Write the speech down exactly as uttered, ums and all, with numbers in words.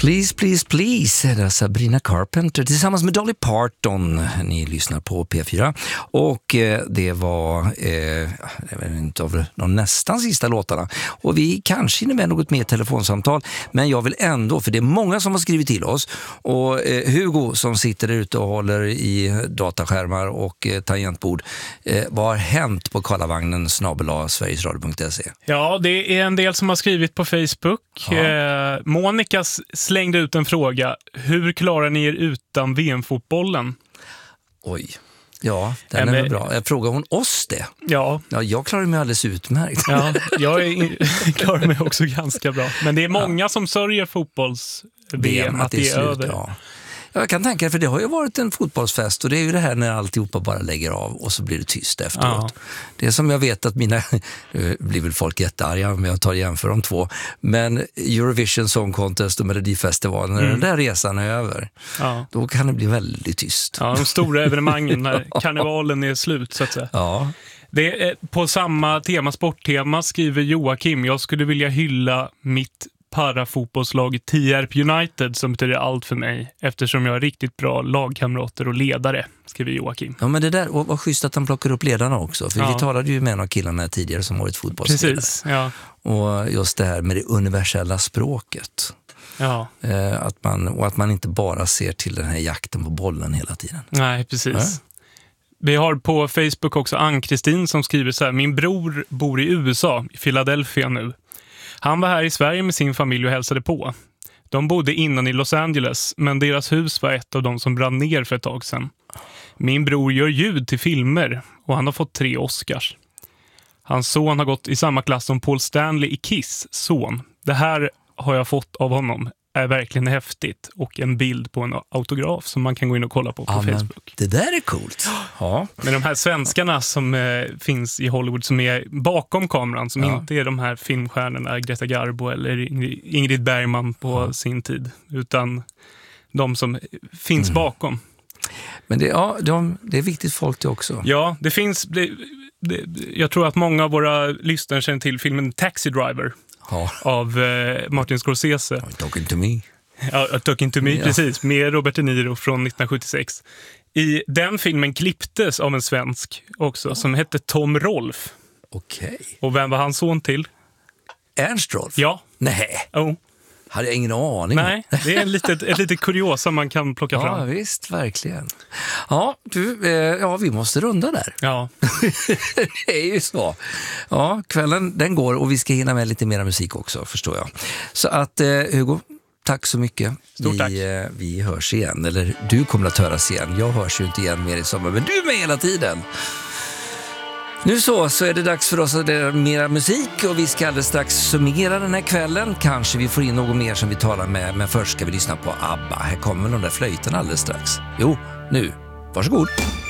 Please, please, please. Det är Sabrina Carpenter tillsammans med Dolly Parton. Ni lyssnar på P fyra. Och eh, det var eh, jag vet inte av de nästan sista låtarna. Och vi kanske hinner med något mer telefonsamtal. Men jag vill ändå, för det är många som har skrivit till oss. Och eh, Hugo som sitter där ute och håller i dataskärmar och eh, tangentbord. Eh, vad har hänt på Karlavagnen snabel-a sverigesradio punkt se? Ja, det är en del som har skrivit på Facebook. Ja. Eh, Monica slängde ut en fråga. Hur klarar ni er utan V M-fotbollen? Oj, ja, den Ja, är men- väl bra. Jag frågar hon oss det? Ja, Ja, jag klarar mig alldeles utmärkt. ja jag är, klarar mig också ganska bra. Men det är många som sörjer fotbolls-V M att det är slut, över. ja. Ja, jag kan tänka, för det har ju varit en fotbollsfest och det är ju det här när alltihopa bara lägger av och så blir det tyst efteråt. Ja. Det är som jag vet att mina, nu blir väl folk jättearga om jag tar jämför de två, men Eurovision Song Contest och Melodifestivalen, när Mm. den där resan är över, Ja. då kan det bli väldigt tyst. Ja, de stora evenemangen när karnevalen är slut så att säga. Ja. Det är, på samma tema, sporttema, skriver Joakim: jag skulle vilja hylla mitt parafotbollslag Tierp United som betyder allt för mig eftersom jag har riktigt bra lagkamrater och ledare, skriver Joakim. Ja, men det där, och vad schysst att han plockar upp ledarna också, för Ja. vi talade ju med en av killarna tidigare som varit fotbollsledare. Precis, ja. Och just det här med det universella språket. ja. Eh, att man, och att man inte bara ser till den här jakten på bollen hela tiden. Nej, precis. Ja. Vi har på Facebook också Ann-Kristin som skriver så här: min bror bor i U S A, i Philadelphia nu. Han var här i Sverige med sin familj och hälsade på. De bodde innan i Los Angeles, men deras hus var ett av de som brann ner för ett tag sedan. Min bror gör ljud till filmer och han har fått tre Oscars. Hans son har gått i samma klass som Paul Stanley i Kiss son. Det här har jag fått av honom. Är verkligen häftigt. Och en bild på en autograf som man kan gå in och kolla på på Ja, men Facebook. det där är coolt. Ja. Men de här svenskarna som eh, finns i Hollywood som är bakom kameran, som Ja. inte är de här filmstjärnorna Greta Garbo eller Ingrid- Ingrid Bergman på Ja. sin tid, utan de som finns Mm. bakom. Men det, ja, de, det är viktigt folk det också. Ja, det finns... Det, det, jag tror att många av våra lyssnare känner till filmen Taxi Driver Ja. av eh, Martin Scorsese. Talking to me. Ja, Talking to me, Ja. precis, med Robert De Niro från nittonhundrasjuttiosex. I den filmen klipptes av en svensk också som hette Tom Rolf. Okej. Och vem var hans son till? Ernst Rolf? Ja. Nej, Oh. hade jag ingen aning. Nej, det är en litet, ett litet kuriosa man kan plocka Ja, fram. visst, verkligen. Ja, du, eh, ja, vi måste runda där. Ja, Det är ju så. Ja, kvällen den går och vi ska hinna med lite mer musik också, förstår jag. Så att, eh, Hugo, tack så mycket. Stort vi, tack. Eh, vi hörs igen, eller du kommer att höras igen. Jag hörs ju inte igen mer i sommar, men du är med hela tiden. Nu så, så är det dags för oss att göra mera musik och vi ska alldeles strax summera den här kvällen. Kanske vi får in något mer som vi talar med, men först ska vi lyssna på ABBA. Här kommer de där flöjterna alldeles strax. Jo, nu. Varsågod.